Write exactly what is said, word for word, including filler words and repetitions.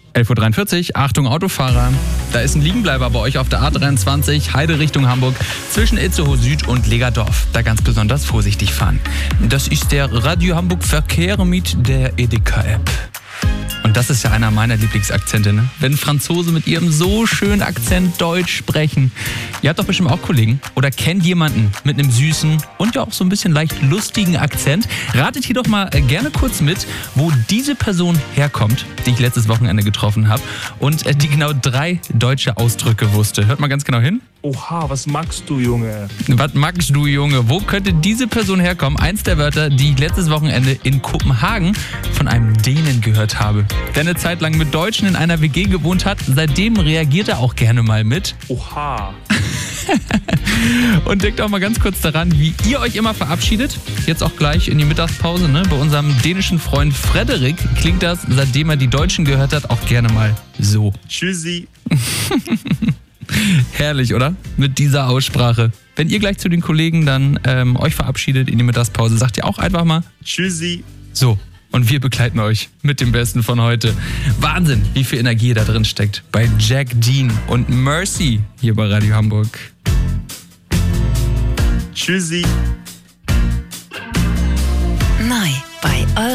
elf Uhr dreiundvierzig, Achtung Autofahrer. Da ist ein Liegenbleiber bei euch auf der A dreiundzwanzig, Heide Richtung Hamburg, zwischen Itzehoe Süd und Legerdorf. Da ganz besonders vorsichtig fahren. Das ist der Radio Hamburg Verkehr mit der Edeka-App. Und das ist ja einer meiner Lieblingsakzente, ne? Wenn Franzosen mit ihrem so schönen Akzent Deutsch sprechen. Ihr habt doch bestimmt auch Kollegen oder kennt jemanden mit einem süßen und ja auch so ein bisschen leicht lustigen Akzent. Ratet hier doch mal gerne kurz mit, wo diese Person herkommt, die ich letztes Wochenende getroffen habe und die genau drei deutsche Ausdrücke wusste. Hört mal ganz genau hin. Oha, was magst du, Junge? Was magst du, Junge? Wo könnte diese Person herkommen? Eins der Wörter, die ich letztes Wochenende in Kopenhagen von einem Dänen gehört habe. Der eine Zeit lang mit Deutschen in einer W G gewohnt hat. Seitdem reagiert er auch gerne mal mit. Oha. Und denkt auch mal ganz kurz daran, wie ihr euch immer verabschiedet. Jetzt auch gleich in die Mittagspause, ne? Bei unserem dänischen Freund Frederik klingt das, seitdem er die Deutschen gehört hat, auch gerne mal so. Tschüssi. Herrlich, oder? Mit dieser Aussprache. Wenn ihr gleich zu den Kollegen dann ähm, euch verabschiedet in die Mittagspause, sagt ihr auch einfach mal Tschüssi. So, und wir begleiten euch mit dem Besten von heute. Wahnsinn, wie viel Energie da drin steckt. Bei Jack Dean und Mercy hier bei Radio Hamburg. Tschüssi. Neu bei